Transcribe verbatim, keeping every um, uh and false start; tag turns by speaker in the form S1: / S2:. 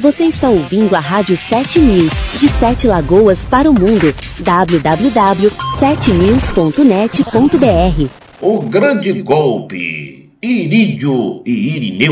S1: Você está ouvindo a Rádio sete News, de Sete Lagoas para o mundo. w w w ponto sete news ponto net ponto b r.
S2: O grande golpe. Irídio e Irineu.